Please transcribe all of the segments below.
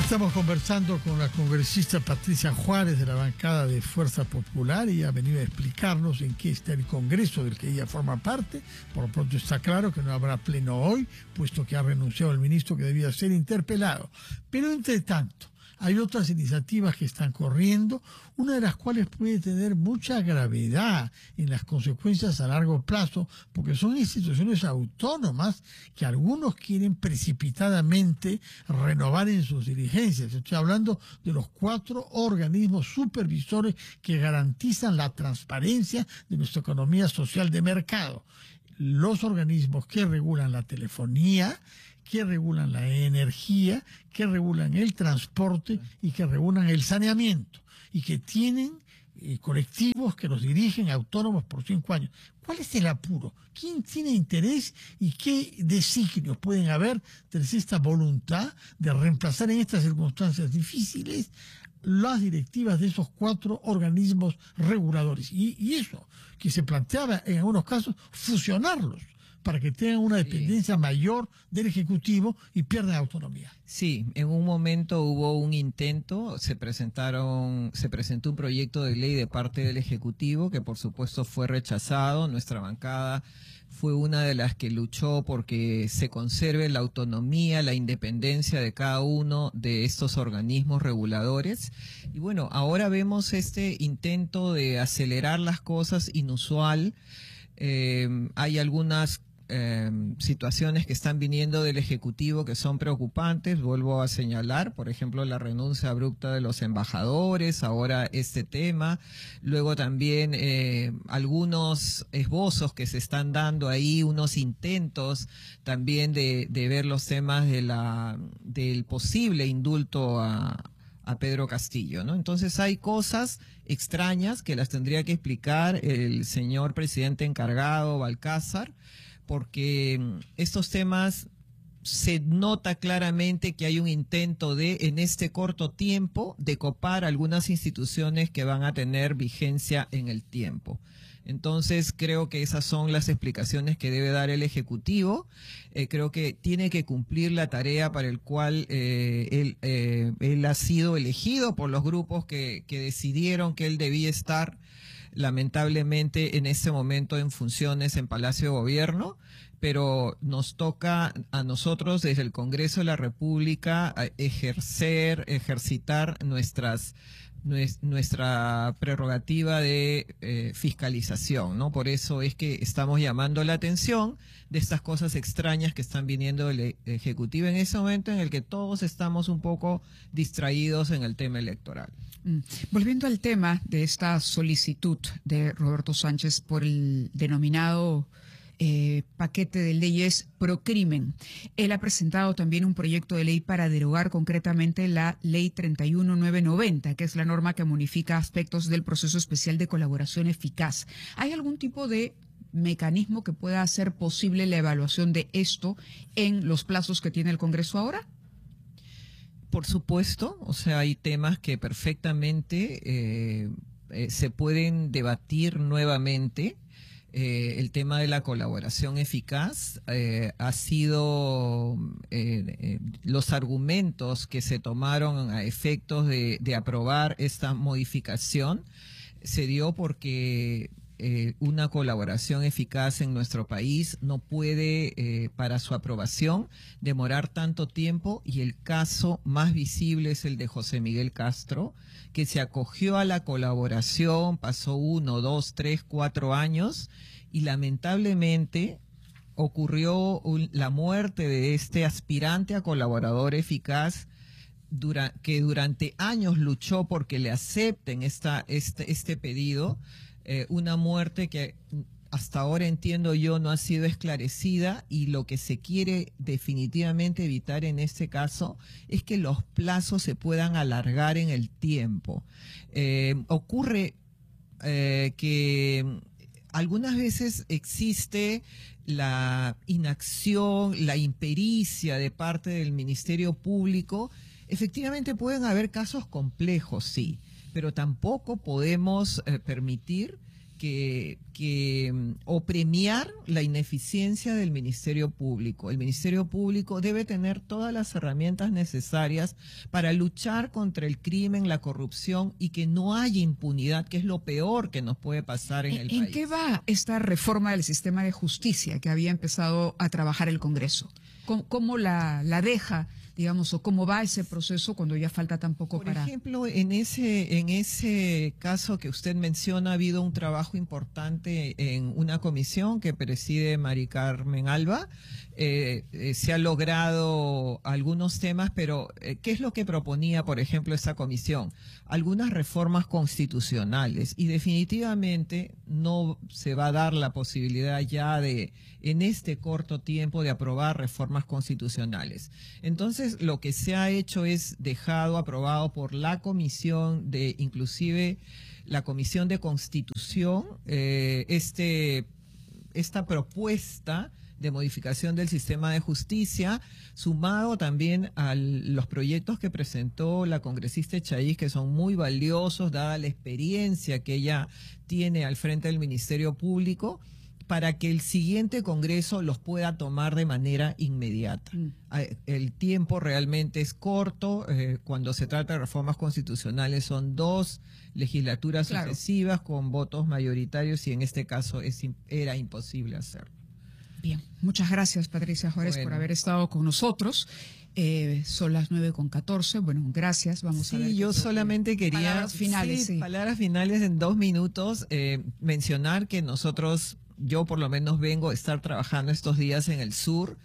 Estamos conversando con la congresista Patricia Juárez de la bancada de Fuerza Popular y ha venido a explicarnos en qué está el Congreso del que ella forma parte. Por lo pronto está claro que no habrá pleno hoy, puesto que ha renunciado el ministro que debía ser interpelado. Pero entre tanto, hay otras iniciativas que están corriendo, una de las cuales puede tener mucha gravedad en las consecuencias a largo plazo, porque son instituciones autónomas que algunos quieren precipitadamente renovar en sus dirigencias. Estoy hablando de los 4 organismos supervisores que garantizan la transparencia de nuestra economía social de mercado. Los organismos que regulan la telefonía, que regulan la energía, que regulan el transporte y que regulan el saneamiento, y que tienen colectivos que los dirigen autónomos por 5 años. ¿Cuál es el apuro? ¿Quién tiene interés y qué designios pueden haber desde esta voluntad de reemplazar en estas circunstancias difíciles las directivas de esos 4 organismos reguladores? Y eso, que se planteaba en algunos casos, fusionarlos para que tengan una dependencia mayor del Ejecutivo y pierdan autonomía. Sí, en un momento hubo un intento, se presentó un proyecto de ley de parte del Ejecutivo que por supuesto fue rechazado. Nuestra bancada fue una de las que luchó porque se conserve la autonomía, la independencia de cada uno de estos organismos reguladores. Y bueno, ahora vemos este intento de acelerar las cosas inusual. Hay algunas situaciones que están viniendo del Ejecutivo que son preocupantes. Vuelvo a señalar, por ejemplo, la renuncia abrupta de los embajadores, ahora este tema, luego también algunos esbozos que se están dando ahí, unos intentos también de ver los temas del posible indulto a Pedro Castillo, ¿no? Entonces hay cosas extrañas que las tendría que explicar el señor presidente encargado, Balcázar, porque estos temas se nota claramente que hay un intento de, en este corto tiempo, de copar algunas instituciones que van a tener vigencia en el tiempo. Entonces creo que esas son las explicaciones que debe dar el Ejecutivo. Creo que tiene que cumplir la tarea para el cual él ha sido elegido por los grupos que decidieron que él debía estar, lamentablemente en este momento en funciones en Palacio de Gobierno, pero nos toca a nosotros desde el Congreso de la República ejercitar nuestra prerrogativa de fiscalización, ¿no? Por eso es que estamos llamando la atención de estas cosas extrañas que están viniendo del Ejecutivo en ese momento en el que todos estamos un poco distraídos en el tema electoral. Volviendo al tema de esta solicitud de Roberto Sánchez por el denominado paquete de leyes pro crimen. Él ha presentado también un proyecto de ley para derogar concretamente la ley 31990, que es la norma que modifica aspectos del proceso especial de colaboración eficaz. ¿Hay algún tipo de mecanismo que pueda hacer posible la evaluación de esto en los plazos que tiene el Congreso ahora? Por supuesto, o sea, hay temas que perfectamente se pueden debatir nuevamente. El tema de la colaboración eficaz ha sido los argumentos que se tomaron a efectos de aprobar esta modificación se dio porque una colaboración eficaz en nuestro país no puede, para su aprobación, demorar tanto tiempo, y el caso más visible es el de José Miguel Castro, que se acogió a la colaboración, pasó 1, 2, 3, 4 años, y lamentablemente ocurrió la muerte de este aspirante a colaborador eficaz, que durante años luchó porque le acepten este pedido. Una muerte que hasta ahora entiendo yo no ha sido esclarecida, y lo que se quiere definitivamente evitar en este caso es que los plazos se puedan alargar en el tiempo. Ocurre que algunas veces existe la inacción, la impericia de parte del Ministerio Público. Efectivamente pueden haber casos complejos, sí, pero tampoco podemos permitir o premiar la ineficiencia del Ministerio Público. El Ministerio Público debe tener todas las herramientas necesarias para luchar contra el crimen, la corrupción y que no haya impunidad, que es lo peor que nos puede pasar en el país. ¿En qué va esta reforma del sistema de justicia que había empezado a trabajar el Congreso? ¿Cómo la deja, digamos, o cómo va ese proceso cuando ya falta tan poco para...? Por ejemplo, en ese caso que usted menciona, ha habido un trabajo importante en una comisión que preside Mari Carmen Alba. Se ha logrado algunos temas, pero ¿qué es lo que proponía, por ejemplo, esa comisión? Algunas reformas constitucionales, y definitivamente no se va a dar la posibilidad ya de, en este corto tiempo, de aprobar reformas constitucionales. Entonces, lo que se ha hecho es dejado aprobado por la comisión inclusive la Comisión de Constitución, esta propuesta de modificación del sistema de justicia, sumado también a los proyectos que presentó la congresista Chaiz, que son muy valiosos, dada la experiencia que ella tiene al frente del Ministerio Público, para que el siguiente Congreso los pueda tomar de manera inmediata. El tiempo realmente es corto. Cuando se trata de reformas constitucionales son 2 legislaturas sucesivas con votos mayoritarios, y en este caso era imposible hacerlo. Bien, muchas gracias, Patricia Juárez, por haber estado con nosotros. Son las 9:14. Bueno, gracias. Vamos a ver. Yo solamente quería... Palabras finales. Palabras finales en 2 minutos. Mencionar que yo por lo menos vengo a estar trabajando estos días en el sur.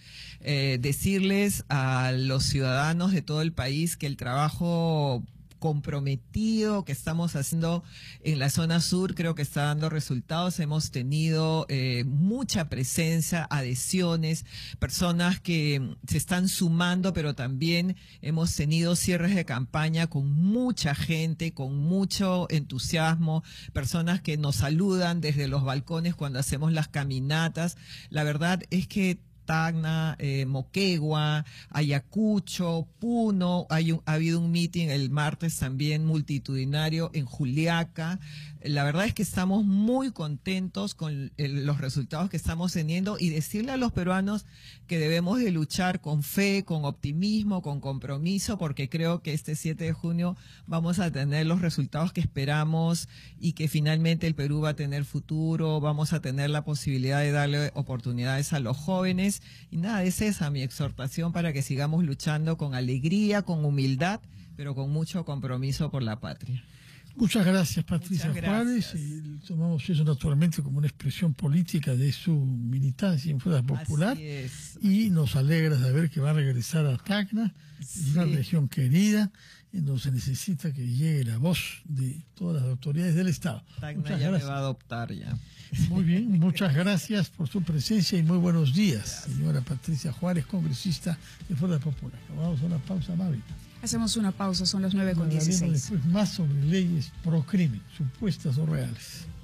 Decirles a los ciudadanos de todo el país que el trabajo comprometido que estamos haciendo en la zona sur creo que está dando resultados. Hemos tenido mucha presencia, adhesiones, personas que se están sumando, pero también hemos tenido cierres de campaña con mucha gente, con mucho entusiasmo, personas que nos saludan desde los balcones cuando hacemos las caminatas. La verdad es que Tacna, Moquegua, Ayacucho, Puno, ha habido un meeting el martes también multitudinario en Juliaca. La verdad es que estamos muy contentos con los resultados que estamos teniendo, y decirle a los peruanos que debemos de luchar con fe, con optimismo, con compromiso, porque creo que este 7 de junio vamos a tener los resultados que esperamos y que finalmente el Perú va a tener futuro, vamos a tener la posibilidad de darle oportunidades a los jóvenes. Y nada, es esa mi exhortación para que sigamos luchando con alegría, con humildad, pero con mucho compromiso por la patria. Muchas gracias, Patricia Juárez. Y tomamos eso naturalmente como una expresión política de su militancia en Fuerza Popular. Así es. Y nos alegra saber que va a regresar a Tacna, una región querida, en donde se necesita que llegue la voz de todas las autoridades del Estado. Tacna ya me va a adoptar ya. Muy bien, muchas gracias por su presencia y muy buenos días, señora Patricia Juárez, congresista de Fuerza Popular. Vamos a una pausa, Mavi. Hacemos una pausa, son las 9:16. Hablaremos después más sobre leyes pro crimen, supuestas o reales.